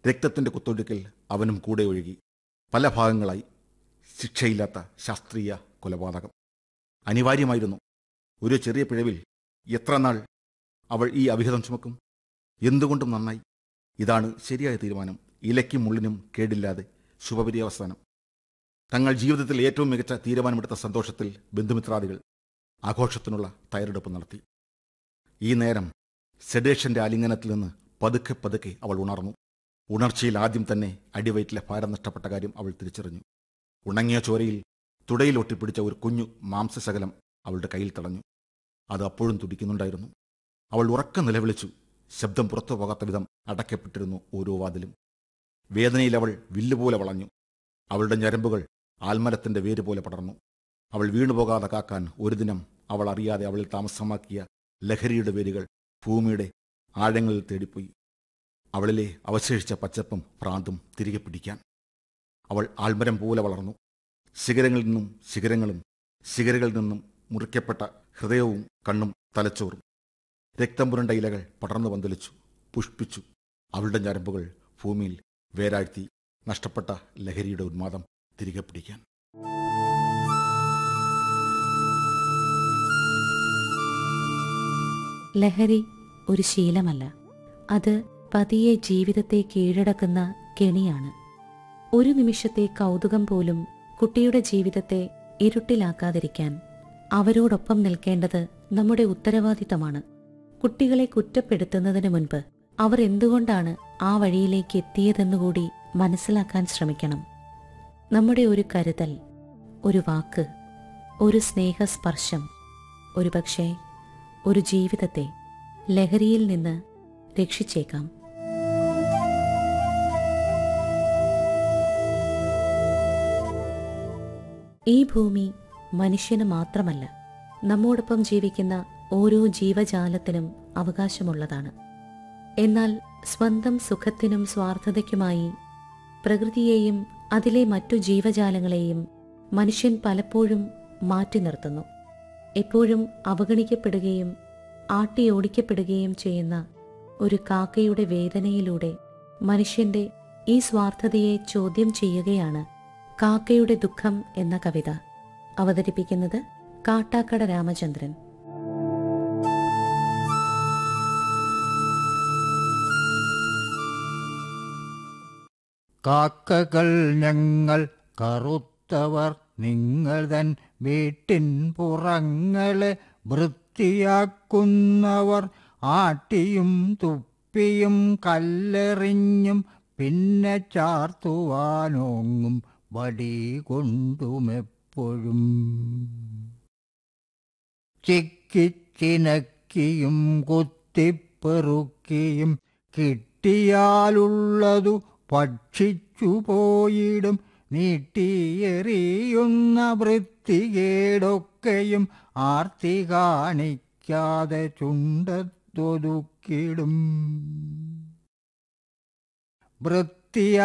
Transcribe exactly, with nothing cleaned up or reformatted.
രക്തത്തിൻ്റെ കുത്തൊഴുക്കിൽ അവനും കൂടെ ഒഴുകി. പല ഭാഗങ്ങളായി. ശിക്ഷയില്ലാത്ത ശാസ്ത്രീയ കൊലപാതകം അനിവാര്യമായിരുന്നു. ഒരു ചെറിയ പിഴവിൽ എത്ര നാൾ അവൾ ഈ അവിഹിതം ചുമക്കും? എന്തുകൊണ്ടും നന്നായി. ഇതാണ് ശരിയായ തീരുമാനം. ഇലയ്ക്കും മുള്ളിനും കേടില്ലാതെ ശുഭപര്യവസാനം. തങ്ങൾ ജീവിതത്തിൽ ഏറ്റവും മികച്ച തീരുമാനമെടുത്ത സന്തോഷത്തിൽ ബന്ധുമിത്രാദികൾ ആഘോഷത്തിനുള്ള തയ്യാറെടുപ്പ് നടത്തി. ഈ നേരം സെഡേഷന്റെ ആലിംഗനത്തിൽ നിന്ന് പതുക്കെ പതുക്കെ അവൾ ഉണർന്നു. ഉണർച്ചയിൽ ആദ്യം തന്നെ അടിവയറ്റിലെ ഭാരം നഷ്ടപ്പെട്ട കാര്യം അവൾ തിരിച്ചറിഞ്ഞു. ഉണങ്ങിയ ചോരയിൽ തുടയിൽ ഒട്ടിപ്പിടിച്ച ഒരു കുഞ്ഞു മാംസശകലം അവളുടെ കയ്യിൽ തടഞ്ഞു. അത് അപ്പോഴും തുടിക്കുന്നുണ്ടായിരുന്നു. അവൾ ഉറക്കം നിലവിളിച്ചു. ശബ്ദം പുറത്തു പോകാത്ത വിധം അടയ്ക്കപ്പെട്ടിരുന്നു ഓരോ വാതിലും. വേദനയിൽ അവൾ വില്ലുപോലെ വളഞ്ഞു. അവളുടെ ഞരമ്പുകൾ ആൽമരത്തിന്റെ വേര് പോലെ പടർന്നു. അവൾ വീണുപോകാതെ കാക്കാൻ ഒരു ദിനം അവൾ അറിയാതെ അവളിൽ താമസമാക്കിയ ലഹരിയുടെ വേരുകൾ ഭൂമിയുടെ ആഴങ്ങളിൽ തേടിപ്പോയി. അവളിലെ അവശേഷിച്ച പച്ചപ്പും ഭ്രാന്തും തിരികെ പിടിക്കാൻ. അവൾ ആൽമരം പോലെ വളർന്നു. ശിഖരങ്ങളിൽ നിന്നും ശിഖരങ്ങളും ശിഖരങ്ങളിൽ നിന്നും മുറിക്കപ്പെട്ട ഹൃദയവും കണ്ണും തലച്ചോറും. രക്തം പുരണ്ട ഇലകൾ പടർന്നു പന്തലിച്ചു, പുഷ്പിച്ചു. അവളുടെ ഞരമ്പുകൾ ഭൂമിയിൽ വേരാഴ്ത്തി നഷ്ടപ്പെട്ട ലഹരിയുടെ ഉന്മാദം തിരികെ പിടിക്കാൻ. ലഹരി ഒരു ശീലമല്ല, അത് പതിയെ ജീവിതത്തെ കീഴടക്കുന്ന കെണിയാണ്. ഒരു നിമിഷത്തെ കൗതുകം പോലും കുട്ടിയുടെ ജീവിതത്തെ ഇരുട്ടിലാക്കാതിരിക്കാൻ അവരോടൊപ്പം നിൽക്കേണ്ടത് നമ്മുടെ ഉത്തരവാദിത്തമാണ്. കുട്ടികളെ കുറ്റപ്പെടുത്തുന്നതിന് മുൻപ് അവർ എന്തുകൊണ്ടാണ് ആ വഴിയിലേക്ക് എത്തിയതെന്നുകൂടി മനസ്സിലാക്കാൻ ശ്രമിക്കണം. നമ്മുടെ ഒരു കരുതൽ, ഒരു വാക്ക്, ഒരു സ്നേഹസ്പർശം, ഒരുപക്ഷെ ഒരു ജീവിതത്തെ ലഹരിയിൽ നിന്ന് രക്ഷിച്ചേക്കാം. ഈ ഭൂമി മനുഷ്യന് മാത്രമല്ല, നമ്മോടൊപ്പം ജീവിക്കുന്ന ഓരോ ജീവജാലത്തിനും അവകാശമുള്ളതാണ്. എന്നാൽ സ്വന്തം സുഖത്തിനും സ്വാർത്ഥതയ്ക്കുമായി പ്രകൃതിയെയും അതിലെ മറ്റു ജീവജാലങ്ങളെയും മനുഷ്യൻ പലപ്പോഴും മാറ്റി നിർത്തുന്നു. എപ്പോഴും അവഗണിക്കപ്പെടുകയും ആട്ടിയോടിക്കപ്പെടുകയും ചെയ്യുന്ന ഒരു കാക്കയുടെ വേദനയിലൂടെ മനുഷ്യന്റെ ഈ സ്വാർത്ഥതയെ ചോദ്യം ചെയ്യുകയാണ് കാക്കയുടെ ദുഃഖം എന്ന കവിത. അവതരിപ്പിക്കുന്നത് കാട്ടാക്കട രാമചന്ദ്രൻ. കാക്കകൾ ഞങ്ങൾ കറുത്തവർ, നിങ്ങൾ തൻ വീട്ടിൻ പുറങ്ങളെ വൃത്തിയാക്കുന്നവർ, ആട്ടിയും തുപ്പിയും കല്ലെറിഞ്ഞും പിന്നെ ചാർത്തുവാനോങ്ങും വടി കൊണ്ടുമെപ്പോഴും. ചിക്കിച്ചിനക്കിയും കുത്തിപ്പെറുക്കിയും കിട്ടിയാലുള്ളതു ഭക്ഷിച്ചു പോയിടും, നീട്ടിയെറിയുന്ന വൃത്തികേടൊക്കെയും ആർത്തി കാണിക്കാതെ ചുണ്ടത്തൊതുക്കിടും. വൃത്തിയ